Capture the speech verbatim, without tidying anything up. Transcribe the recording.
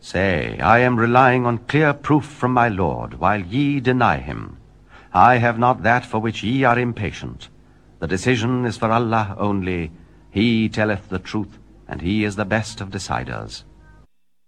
Say, I am relying on clear proof from my Lord, while ye deny him. I have not that for which ye are impatient. The decision is for Allah only. He telleth the truth, and he is the best of deciders.